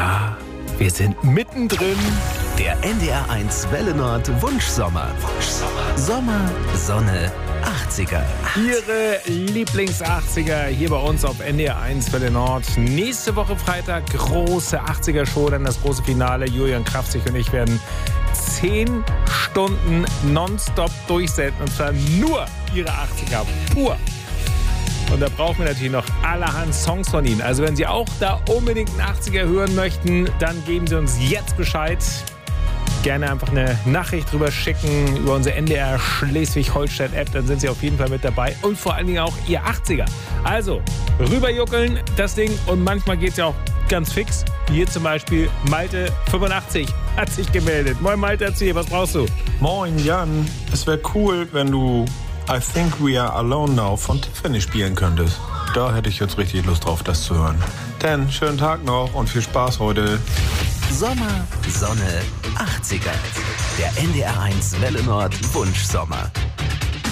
Ja, wir sind mittendrin. Der NDR1 Welle Nord Wunschsommer. Sommer, Sonne, 80er. Ihre Lieblings-80er hier bei uns auf NDR1 Welle Nord. Nächste Woche Freitag große 80er-Show, dann das große Finale. Julian Krafzig und ich werden 10 Stunden nonstop durchsenden und zwar nur Ihre 80er pur. Und da brauchen wir natürlich noch allerhand Songs von Ihnen. Also wenn Sie auch da unbedingt einen 80er hören möchten, dann geben Sie uns jetzt Bescheid. Gerne einfach eine Nachricht drüber schicken über unsere NDR Schleswig-Holstein-App. Dann sind Sie auf jeden Fall mit dabei. Und vor allen Dingen auch Ihr 80er. Also rüberjuckeln, das Ding. Und manchmal geht es ja auch ganz fix. Hier zum Beispiel Malte 85 hat sich gemeldet. Moin Malte, erzähl, was brauchst du? Moin Jan, es wäre cool, wenn du I Think We Are Alone Now von Tiffany spielen könntest. Da hätte ich jetzt richtig Lust drauf, das zu hören. Dann schönen Tag noch und viel Spaß heute. Sommer, Sonne, 80er. Der NDR1 Welle Nord Wunschsommer.